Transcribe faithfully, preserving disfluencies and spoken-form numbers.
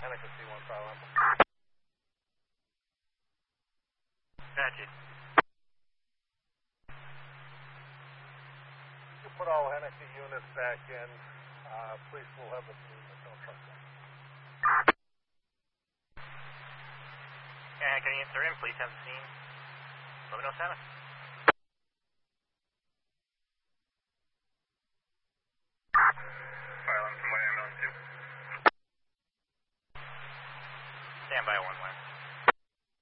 Hennessy C one Silent. Gotcha. You can put all Hennessy units back in. Uh, police will have the team, but don't trust them. Yeah, can you answer in? Please have the scene. eleven oh seven. Silent from Miami on two. Stand by one one.